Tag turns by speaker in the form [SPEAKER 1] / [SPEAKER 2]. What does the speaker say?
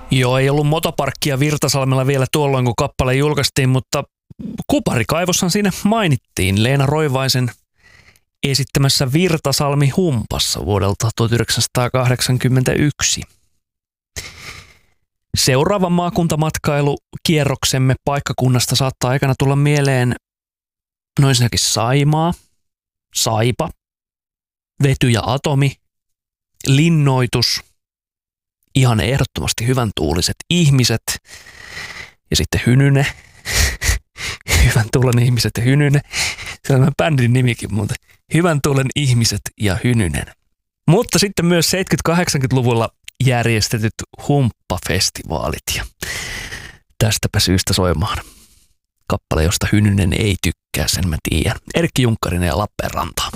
[SPEAKER 1] Joo, ei ollut motoparkkia Virtasalmella vielä tuolloin, kun kappale julkaistiin, mutta Kuparikaivossahan siinä mainittiin Leena Roivaisen esittämässä Virtasalmi Humpassa vuodelta 1981. Seuraava maakuntamatkailu-kierroksemme paikkakunnasta saattaa aikana tulla mieleen ensinnäkin Saimaa, Saipa, Vety ja Atomi, linnoitus, ihan ehdottomasti hyvän tuuliset ihmiset ja sitten Hynyne. Hyvän tuulen ihmiset ja Hynyne. Se on bändin nimikin muuten. Hyvän tuulen ihmiset ja Hynynen. Mutta sitten myös 70-80-luvulla järjestetyt humppafestivaalit ja tästäpä syystä soimaan kappale, josta Hynynen ei tykkää, sen mä tiedän. Erkki Junkkarinen ja Lappeenrantaa.